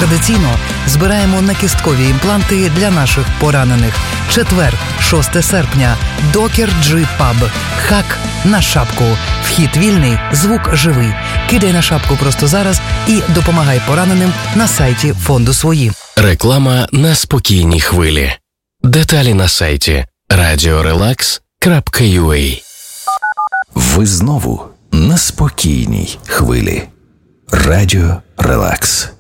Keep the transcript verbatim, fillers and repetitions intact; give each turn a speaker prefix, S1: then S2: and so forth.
S1: Традиційно збираємо накісткові імпланти для наших поранених. Четвер, шосте серпня. Докер Джи Паб. Хак на шапку. Вхід вільний, звук живий. Кидай на шапку просто зараз і допомагай пораненим на сайті фонду «Свої».
S2: Реклама на спокійній хвилі. Деталі на сайті радіо релакс крапка ю а.
S3: Ви знову на спокійній хвилі. Радіо Релакс.